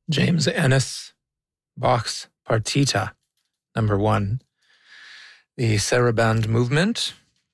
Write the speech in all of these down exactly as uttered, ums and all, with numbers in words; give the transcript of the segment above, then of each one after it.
James Ennis, Bach's Partita, number one. The Sarabande movement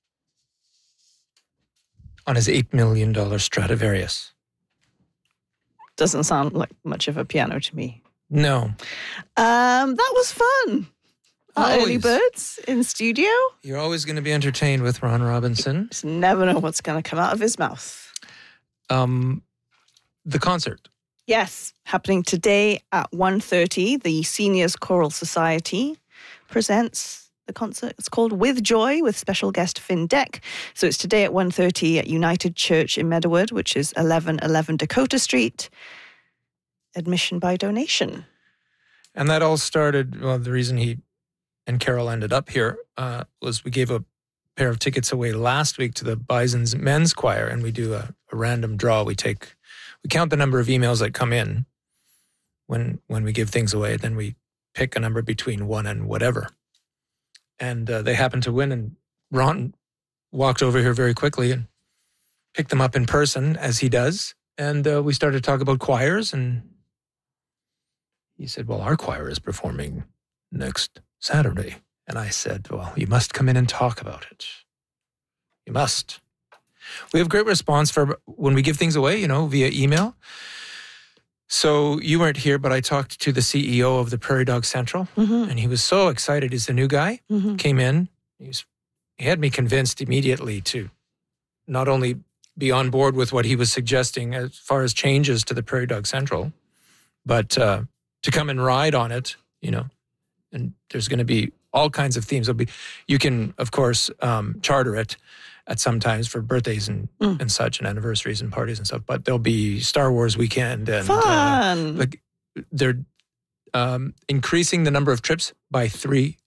on his eight million dollars Stradivarius. Doesn't sound like much of a piano to me. No. Um, that was fun. Our Always. Early Birds in studio. You're always going to be entertained with Ron Robinson. Just never know what's going to come out of his mouth. Um, the concert. Yes, happening today at one thirty. The Seniors Choral Society presents the concert. It's called With Joy with special guest Finn Deck. So it's today at one thirty at United Church in Meadowood, which is eleven eleven Dakota Street. Admission by donation. And that all started, well, the reason he and Carol ended up here uh, was we gave a pair of tickets away last week to the Bison's Men's Choir, and we do a, a random draw. We take, we count the number of emails that come in when when we give things away, then we pick a number between one and whatever. And uh, they happened to win, and Ron walked over here very quickly and picked them up in person, as he does. And uh, we started to talk about choirs, and he said, well, our choir is performing next Saturday. And I said, well, you must come in and talk about it. You must. We have great response for when we give things away, you know, via email. So you weren't here, but I talked to the C E O of the Prairie Dog Central, Mm-hmm. and he was so excited. He's the new guy. Mm-hmm. Came in. He, was, he had me convinced immediately to not only be on board with what he was suggesting as far as changes to the Prairie Dog Central, but uh, to come and ride on it, you know. And there's going to be all kinds of themes. There'll be, you can, of course, um, charter it at some times for birthdays and, Mm. and such, and anniversaries and parties and stuff. But there'll be Star Wars weekend, and uh, Fun. like they're um, increasing the number of trips by three